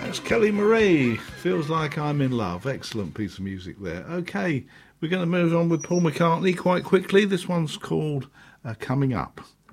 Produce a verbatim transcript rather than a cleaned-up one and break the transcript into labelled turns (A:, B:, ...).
A: That's Kelly Marie. Feels Like I'm in Love. Excellent piece of music there. Okay, we're going to move on with Paul McCartney quite quickly. This one's called uh, Coming Up.